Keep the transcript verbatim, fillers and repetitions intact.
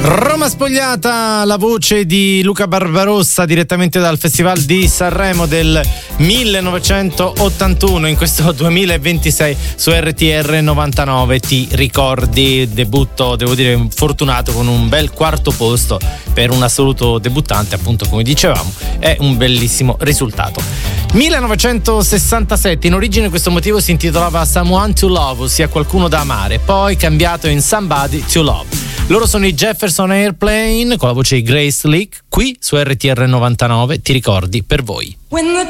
Roma spogliata, la voce di Luca Barbarossa direttamente dal Festival di Sanremo del millenovecentottantuno, in questo duemilaventisei su R T R novantanove. Ti ricordi, debutto devo dire fortunato con un bel quarto posto per un assoluto debuttante, appunto come dicevamo, è un bellissimo risultato. millenovecentosessantasette, in origine questo motivo si intitolava Someone to Love, ossia qualcuno da amare, poi cambiato in Somebody to Love. Loro sono i Jefferson Airplane con la voce di Grace Slick, qui su R T R novantanove, ti ricordi per voi. When the